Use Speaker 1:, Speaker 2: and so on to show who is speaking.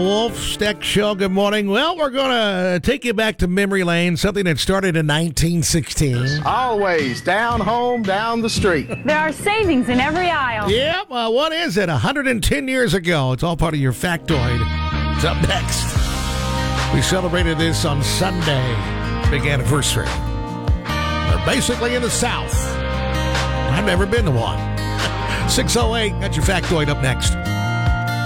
Speaker 1: Wolf Steck Show, good morning. Well, we're going to take you back to memory lane, something that started in 1916.
Speaker 2: Always down home, down the street.
Speaker 3: There are savings in every aisle.
Speaker 1: Yeah, well, what is it? 110 years ago. It's all part of your factoid. It's up next. We celebrated this on Sunday. Big anniversary. They're basically in the South. I've never been to one. 608, got your factoid up next.